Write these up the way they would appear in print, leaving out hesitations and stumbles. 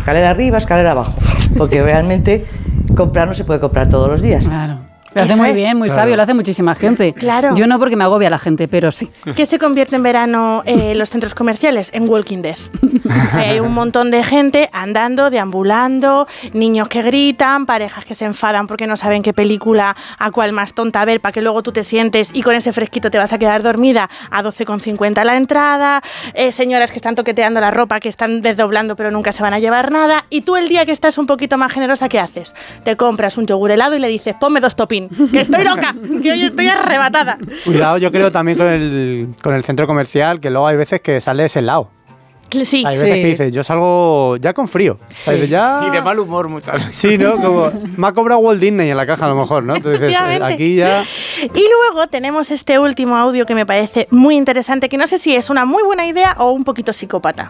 escalera arriba, escalera abajo, porque realmente comprar no se puede comprar todos los días. Claro. Lo hace muy bien, muy sabio, lo hace muchísima gente. Claro. Yo no, porque me agobia la gente, pero sí. ¿Qué se convierte en verano los centros comerciales? En Walking Dead. O sea, hay un montón de gente andando, deambulando, niños que gritan, parejas que se enfadan porque no saben qué película, a cuál más tonta ver, para que luego tú te sientes y con ese fresquito te vas a quedar dormida a 12,50 la entrada, señoras que están toqueteando la ropa, que están desdoblando pero nunca se van a llevar nada, y tú el día que estás un poquito más generosa, ¿qué haces? Te compras un yogur helado y le dices, ponme 2 toppings. Que estoy loca, que hoy estoy arrebatada. Cuidado, yo creo también con el centro comercial, que luego hay veces que sales helado. Sí. Hay veces que dices, yo salgo ya con frío. O sea, ya... Y de mal humor muchas veces. Sí, ¿no? Como, me ha cobrado Walt Disney en la caja a lo mejor, ¿no? Entonces dices, aquí ya... Y luego tenemos este último audio que me parece muy interesante, que no sé si es una muy buena idea o un poquito psicópata.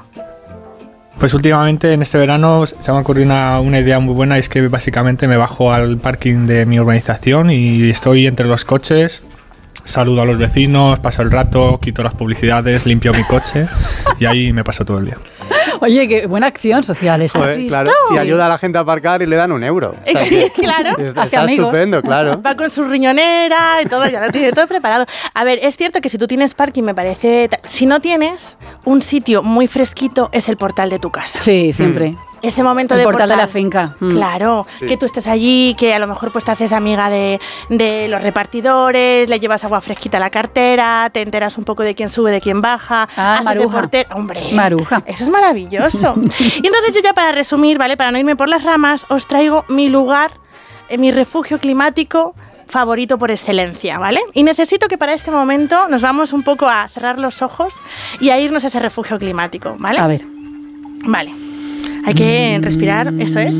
Pues últimamente en este verano se me ha ocurrido una idea muy buena, y es que básicamente me bajo al parking de mi urbanización y estoy entre los coches, saludo a los vecinos, paso el rato, quito las publicidades, limpio mi coche y ahí me paso todo el día. Oye, qué buena acción social esta. Joder, claro, y ayuda a la gente a aparcar y le dan €1. O sea, que Claro. está estupendo, claro. Va con su riñonera y todo, ya lo tiene todo preparado. A ver, es cierto que si tú tienes parking, me parece... Si no tienes, un sitio muy fresquito es el portal de tu casa. Sí, siempre. Ese momento El de portal de la finca. Claro, Sí. que tú estés allí, que a lo mejor pues te haces amiga de los repartidores, le llevas agua fresquita a la cartera, te enteras un poco de quién sube, de quién baja. haces Maruja. Hombre, Maruja. eso es maravilloso. Y entonces yo ya, para resumir, ¿vale? Para no irme por las ramas, os traigo mi lugar, mi refugio climático favorito por excelencia, ¿vale? Y necesito que para este momento nos vamos un poco a cerrar los ojos y a irnos a ese refugio climático, ¿vale? A ver. Vale. Hay que respirar, eso es.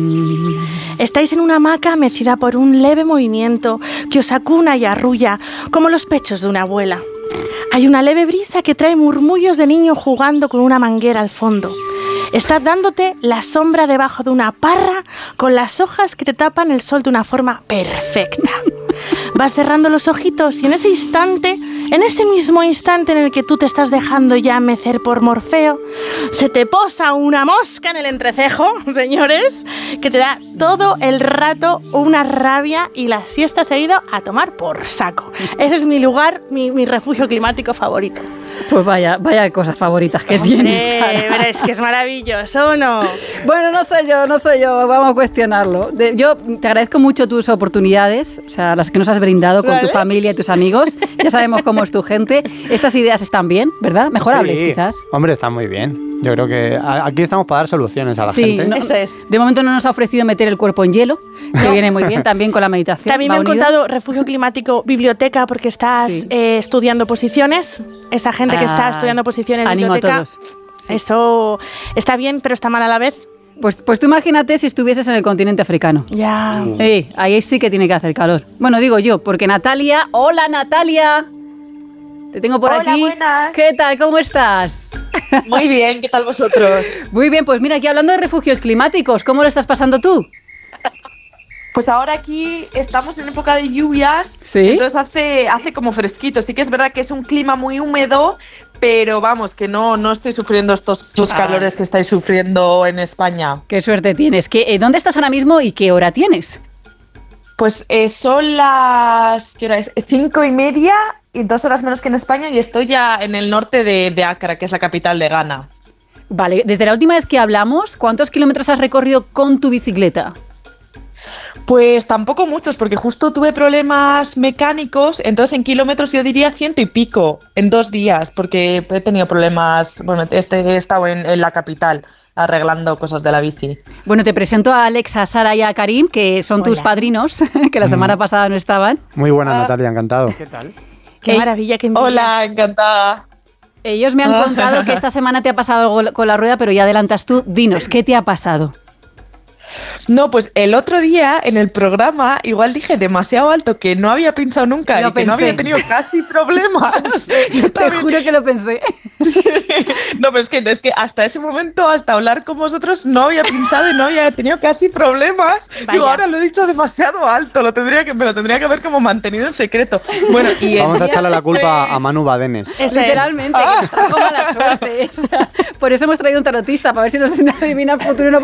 Estáis en una hamaca mecida por un leve movimiento que os acuna y arrulla como los pechos de una abuela. Hay una leve brisa que trae murmullos de niño jugando con una manguera al fondo. Estás dándote la sombra debajo de una parra con las hojas que te tapan el sol de una forma perfecta. Vas cerrando los ojitos y en ese instante, en ese mismo instante en el que tú te estás dejando ya mecer por Morfeo, se te posa una mosca en el entrecejo, señores, que te da todo el rato una rabia y la siesta se ha ido a tomar por saco. Ese es mi lugar, mi refugio climático favorito. Pues vaya cosas favoritas que tienes, Sara. Pero es que es maravilloso, ¿o no? Bueno, no sé yo, vamos a cuestionarlo. Yo te agradezco mucho tus oportunidades, o sea, las que nos has brindado con tu familia y tus amigos. Ya sabemos cómo es tu gente. Estas ideas están bien, ¿verdad? Mejorables, Sí. quizás. Hombre, está muy bien. Yo creo que aquí estamos para dar soluciones a la gente. No, Eso es. de momento no nos ha ofrecido meter el cuerpo en hielo, que viene muy bien también con la meditación. También me han contado refugio climático, biblioteca, porque estás estudiando posiciones. Esa gente que está estudiando posiciones en Ánimo biblioteca. a todos. Sí. Eso está bien, pero está mal a la vez. Pues tú imagínate si estuvieses en el continente africano. Ya. Ahí sí que tiene que hacer calor. Bueno, digo yo, porque Natalia... ¡Hola, Natalia! Te tengo por aquí. Hola, buenas. ¿Qué tal? ¿Cómo estás? Muy bien, ¿qué tal vosotros? Muy bien, pues mira, aquí hablando de refugios climáticos, ¿cómo lo estás pasando tú? Pues ahora aquí estamos en época de lluvias, ¿Sí? Entonces hace como fresquito. Sí que es verdad que es un clima muy húmedo, pero vamos, que no estoy sufriendo estos calores que estáis sufriendo en España. Qué suerte tienes. ¿Dónde estás ahora mismo y qué hora tienes? Pues son las... ¿qué hora es? 5:30 y 2 horas menos que en España, y estoy ya en el norte de Accra, que es la capital de Ghana. Vale, desde la última vez que hablamos, ¿cuántos kilómetros has recorrido con tu bicicleta? Pues tampoco muchos, porque justo tuve problemas mecánicos, entonces en kilómetros yo diría 100 y pico en 2 días, porque he tenido problemas, bueno, he estado en la capital arreglando cosas de la bici. Bueno, te presento a Alex, a Sara y a Karim, que son tus padrinos, que la semana pasada no estaban. Muy buena, Natalia, encantado. ¿Qué tal? Qué maravilla, qué envidia. Hola, encantada. Ellos me han contado que esta semana te ha pasado algo con la rueda, pero ya adelantas tú. Dinos, ¿qué te ha pasado? No, pues el otro día en el programa igual dije demasiado alto, que no había pinchado nunca Lo y que no pensé. había tenido casi problemas. Yo Te también. juro que lo pensé. Sí. No, pero es que hasta ese momento, hasta hablar con vosotros, no había pinchado y no había tenido casi problemas. Vaya. Digo, ahora lo he dicho demasiado alto, me lo tendría que haber como mantenido en secreto. Bueno, y Vamos a echarle la culpa pues, a Manu Badenes. Literalmente, que trajo mala suerte. Por eso hemos traído un tarotista, para ver si nos adivina el futuro.